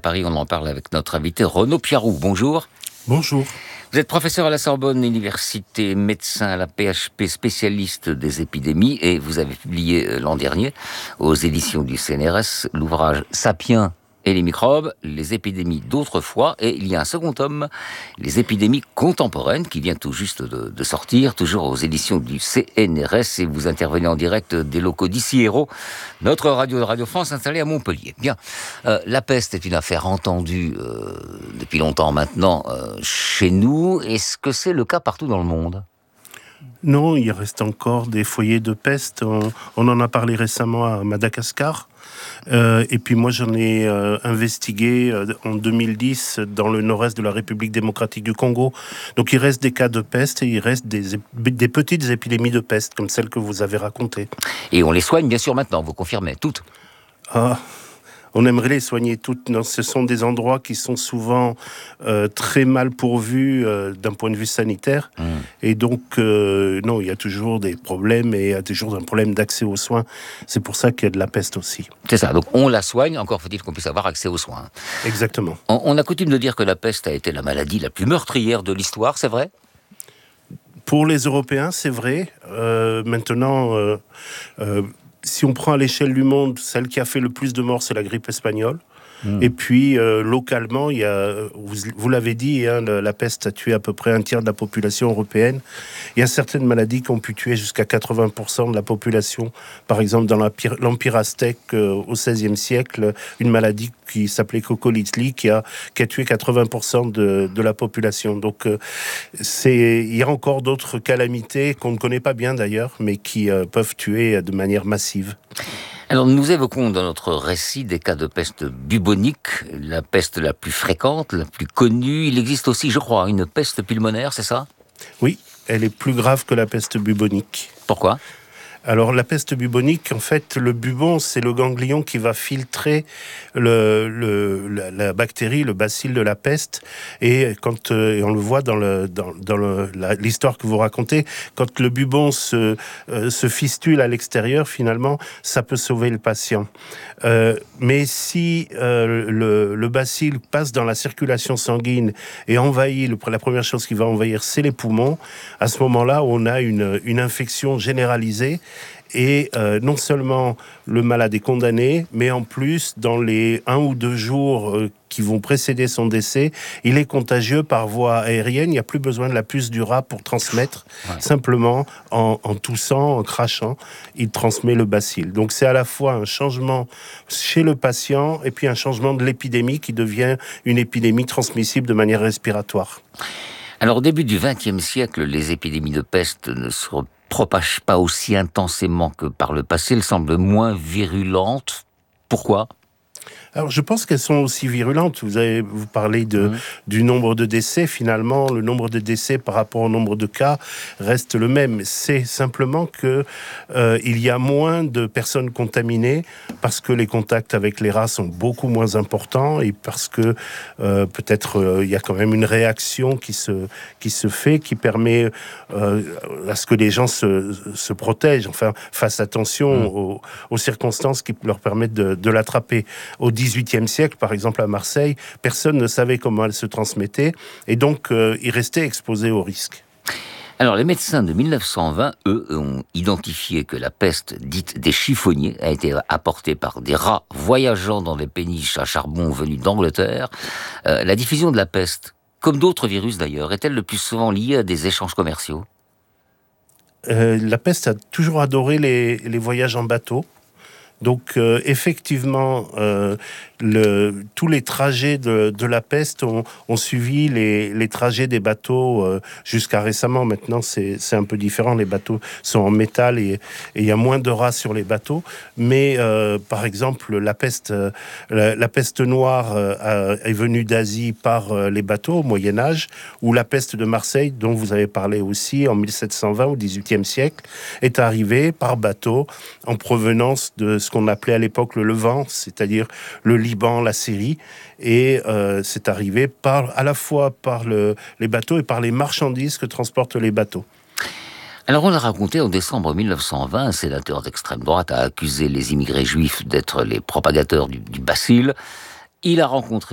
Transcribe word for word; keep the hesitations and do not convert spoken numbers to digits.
Paris. On en parle avec notre invité Renaud Piarou. Bonjour. Bonjour. Vous êtes professeur à la Sorbonne Université, médecin à la P H P, spécialiste des épidémies, et vous avez publié l'an dernier aux éditions du C N R S l'ouvrage Sapiens et les microbes, les épidémies d'autrefois, et il y a un second tome, les épidémies contemporaines, qui vient tout juste de, de sortir, toujours aux éditions du C N R S, et vous intervenez en direct des locaux d'Ici Hérault, notre radio de Radio France installée à Montpellier. Bien, euh, la peste est une affaire entendue euh, depuis longtemps maintenant euh, chez nous. Est-ce que c'est le cas partout dans le monde ? Non, il reste encore des foyers de peste. On, on en a parlé récemment à Madagascar. Euh, et puis moi, j'en ai euh, investigué euh, en deux mille dix dans le nord-est de la République démocratique du Congo. Donc il reste des cas de peste et il reste des, des petites épidémies de peste, comme celles que vous avez racontées. Et on les soigne bien sûr maintenant, vous confirmez, toutes ? Ah, on aimerait les soigner toutes. Non, ce sont des endroits qui sont souvent euh, très mal pourvus euh, d'un point de vue sanitaire. Mmh. Et donc, euh, non, il y a toujours des problèmes et il y a toujours un problème d'accès aux soins. C'est pour ça qu'il y a de la peste aussi. C'est ça, donc on la soigne, encore faut-il qu'on puisse avoir accès aux soins. Exactement. On, on a coutume de dire que la peste a été la maladie la plus meurtrière de l'histoire, c'est vrai ? Pour les Européens, c'est vrai. Euh, maintenant... Euh, euh, Si on prend à l'échelle du monde, celle qui a fait le plus de morts, c'est la grippe espagnole. Mmh. Et puis, euh, localement, il y a, vous, vous l'avez dit, hein, la, la peste a tué à peu près un tiers de la population européenne. Il y a certaines maladies qui ont pu tuer jusqu'à quatre-vingts pour cent de la population. Par exemple, dans l'Empire, l'Empire aztèque, euh, au seizième siècle, une maladie qui s'appelait Cocolitli, qui a, qui a tué quatre-vingts pour cent de, de la population. Donc, euh, c'est, il y a encore d'autres calamités qu'on ne connaît pas bien d'ailleurs, mais qui euh, peuvent tuer de manière massive. Alors, nous évoquons dans notre récit des cas de peste bubonique, la peste la plus fréquente, la plus connue. Il existe aussi, je crois, une peste pulmonaire, c'est ça ? Oui, elle est plus grave que la peste bubonique. Pourquoi ? Alors, la peste bubonique, en fait, le bubon, c'est le ganglion qui va filtrer le, le, la, la bactérie, le bacille de la peste. Et quand euh, et on le voit dans, le, dans, dans le, la, l'histoire que vous racontez, quand le bubon se, euh, se fistule à l'extérieur, finalement, ça peut sauver le patient. Euh, mais si euh, le, le bacille passe dans la circulation sanguine et envahit, le, la première chose qui va envahir, c'est les poumons, à ce moment-là, on a une, une infection généralisée. Et euh, non seulement le malade est condamné, mais en plus, dans les un ou deux jours euh, qui vont précéder son décès, il est contagieux par voie aérienne. Il n'y a plus besoin de la puce du rat pour transmettre. Ouais. Simplement, en, en toussant, en crachant, il transmet le bacille. Donc c'est à la fois un changement chez le patient et puis un changement de l'épidémie qui devient une épidémie transmissible de manière respiratoire. Alors au début du vingtième siècle, les épidémies de peste ne se propagent pas aussi intensément que par le passé. Elles semblent moins virulentes. Pourquoi ? Alors, je pense qu'elles sont aussi virulentes. Vous avez vous parlez de, mmh. du nombre de décès. Finalement, le nombre de décès par rapport au nombre de cas reste le même. C'est simplement que euh, il y a moins de personnes contaminées parce que les contacts avec les rats sont beaucoup moins importants et parce que euh, peut-être euh, il y a quand même une réaction qui se qui se fait, qui permet euh, à ce que les gens se, se protègent, enfin fassent attention mmh. aux, aux circonstances qui leur permettent de, de l'attraper. Au dix-huitième siècle, par exemple à Marseille, personne ne savait comment elle se transmettait et donc euh, il restait exposé au risque. Alors les médecins de mille neuf cent vingt, eux, ont identifié que la peste dite des chiffonniers a été apportée par des rats voyageant dans des péniches à charbon venus d'Angleterre. Euh, la diffusion de la peste, comme d'autres virus d'ailleurs, est-elle le plus souvent liée à des échanges commerciaux ? euh, La peste a toujours adoré les, les voyages en bateau. Donc euh, effectivement, euh, le, tous les trajets de, de la peste ont, ont suivi les, les trajets des bateaux euh, jusqu'à récemment. Maintenant, c'est, c'est un peu différent. Les bateaux sont en métal et il y a moins de rats sur les bateaux. Mais euh, par exemple, la peste, euh, la, la peste noire euh, est venue d'Asie par euh, les bateaux au Moyen-Âge, ou la peste de Marseille, dont vous avez parlé aussi, en mille sept cent vingt au dix-huitième siècle, est arrivée par bateau en provenance de ce qu'on appelait à l'époque le Levant, c'est-à-dire le Liban, la Syrie, et euh, c'est arrivé par, à la fois par le, les bateaux et par les marchandises que transportent les bateaux. Alors on l'a raconté, en décembre mille neuf cent vingt, un sénateur d'extrême droite a accusé les immigrés juifs d'être les propagateurs du, du bacille. Il a rencontré